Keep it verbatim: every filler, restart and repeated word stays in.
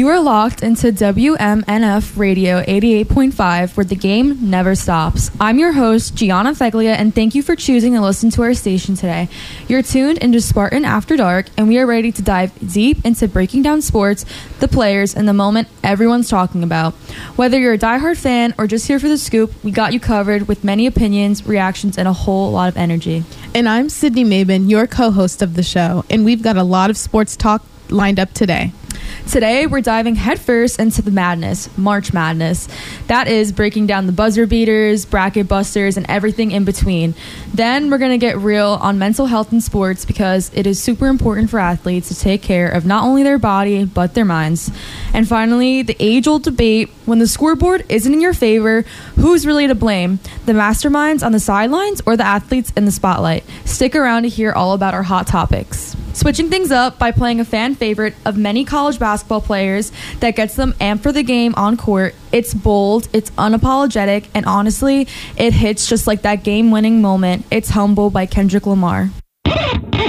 You are locked into W M N F Radio eighty-eight point five, where the game never stops. I'm your host, Gianna Feglia, and thank you for choosing to listen to our station today. You're tuned into Spartan After Dark, and we are ready to dive deep into breaking down sports, the players, and the moment everyone's talking about. Whether you're a diehard fan or just here for the scoop, we got you covered with many opinions, reactions, and a whole lot of energy. And I'm Sydney Mabin, your co-host of the show, and we've got a lot of sports talk lined up today. Today, we're diving headfirst into the madness, March Madness. That is breaking down the buzzer beaters, bracket busters, and everything in between. Then we're going to get real on mental health in sports because it is super important for athletes to take care of not only their body, but their minds. And finally, the age-old debate, when the scoreboard isn't in your favor, who's really to blame? The masterminds on the sidelines or the athletes in the spotlight? Stick around to hear all about our hot topics. Switching things up by playing a fan favorite of many college basketball players that gets them amped for the game on court. It's bold, it's unapologetic, and honestly, it hits just like that game-winning moment. It's Humble by Kendrick Lamar.